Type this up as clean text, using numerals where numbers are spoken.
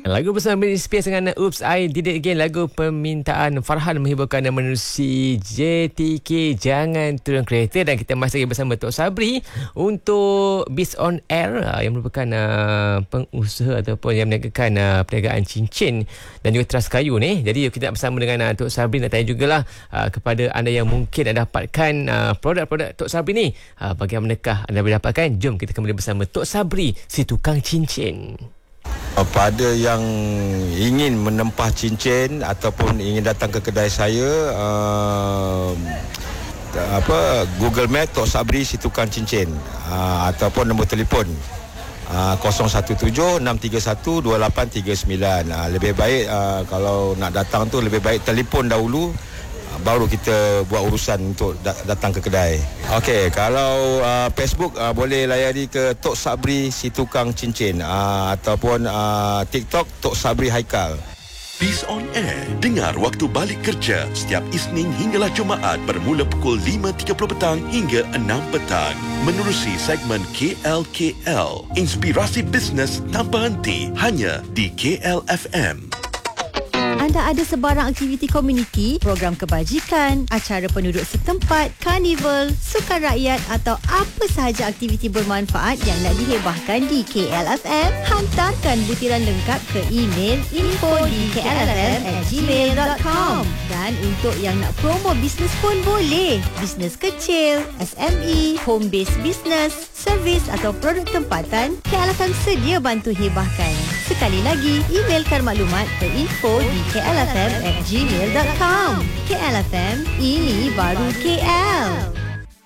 Lagu bersama Britney Spears dengan Oops I Did It Again. Lagu permintaan Farhan menghiburkan dan menerusi JTK Jangan Turun Kereta. Dan kita masih lagi bersama Tok Sabri untuk Biz On Air yang merupakan pengusaha ataupun yang meniagakan perniagaan cincin dan juga teras kayu ni. Jadi kita nak bersama dengan Tok Sabri, nak tanya jugalah kepada anda yang mungkin anda dapatkan produk-produk Tok Sabri ni, bagaimanakah anda boleh dapatkan. Jom kita kembali bersama Tok Sabri, si tukang cincin. Pada yang ingin menempah cincin ataupun ingin datang ke kedai saya, Google Map Tok Sabri si tukang cincin, ataupun nombor telefon 017-631-2839. Lebih baik kalau nak datang tu lebih baik telefon dahulu, baru kita buat urusan untuk datang ke kedai. Okey, kalau Facebook boleh layari ke Tok Sabri si tukang cincin, ataupun TikTok Tok Sabri Haikal. Biz On Air, dengar waktu balik kerja setiap Isnin hinggalah Jumaat bermula pukul 5.30 petang hingga 6 petang. Menerusi segmen KLKL, inspirasi bisnes tanpa henti, hanya di KL FM. Anda ada sebarang aktiviti komuniti, program kebajikan, acara penduduk setempat, karnival, sukan rakyat atau apa sahaja aktiviti bermanfaat yang nak dihebahkan di KLFM? Hantarkan butiran lengkap ke email info@klfm@gmail.com. Dan untuk yang nak promo bisnes pun boleh. Bisnes kecil, SME, home based business, servis atau produk tempatan, KLFM sedia bantu hebahkan. Sekali lagi, emailkan maklumat ke info@klfm@gmail.com. KLFM, ini baru KL.